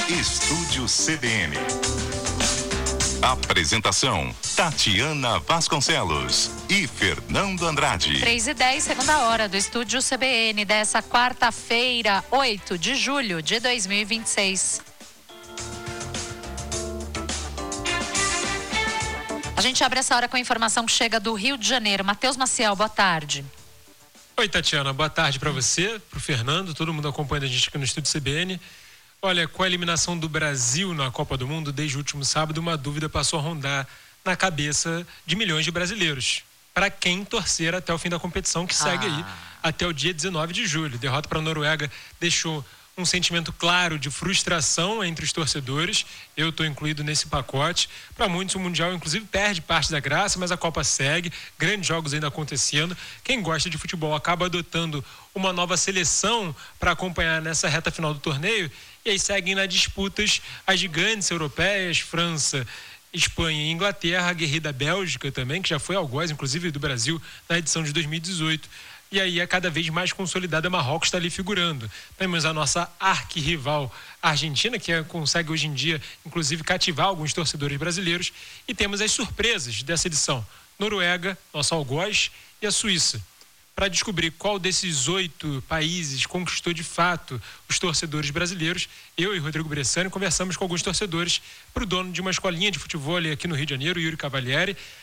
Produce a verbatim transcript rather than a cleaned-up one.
Estúdio C B N. Apresentação: Tatiana Vasconcelos e Fernando Andrade. três e dez, segunda hora do Estúdio C B N dessa quarta-feira, oito de julho de dois mil e vinte e seis. A gente abre essa hora com a informação que chega do Rio de Janeiro. Matheus Maciel, boa tarde. Oi, Tatiana, boa tarde para você, para o Fernando, todo mundo acompanhando a gente aqui no Estúdio C B N. Olha, com a eliminação do Brasil na Copa do Mundo desde o último sábado, uma dúvida passou a rondar na cabeça de milhões de brasileiros. Para quem torcer até o fim da competição, que segue ah. aí até o dia dezenove de julho. Derrota para a Noruega deixou um sentimento claro de frustração entre os torcedores. Eu estou incluído nesse pacote. Para muitos, o Mundial, inclusive, perde parte da graça, mas a Copa segue. Grandes jogos ainda acontecendo. Quem gosta de futebol acaba adotando uma nova seleção para acompanhar nessa reta final do torneio. E aí seguem nas disputas as gigantes europeias, França, Espanha e Inglaterra, a guerreira Bélgica também, que já foi algoz, inclusive, do Brasil na edição de dois mil e dezoito. E aí é cada vez mais consolidada, Marrocos está ali figurando. Temos a nossa arquirrival Argentina, que é, consegue hoje em dia, inclusive, cativar alguns torcedores brasileiros. E temos as surpresas dessa edição: Noruega, nosso algoz, e a Suíça. Para descobrir qual desses oito países conquistou de fato os torcedores brasileiros, eu e Rodrigo Bressani conversamos com alguns torcedores para o dono de uma escolinha de futebol aqui no Rio de Janeiro, Yuri Cavalieri.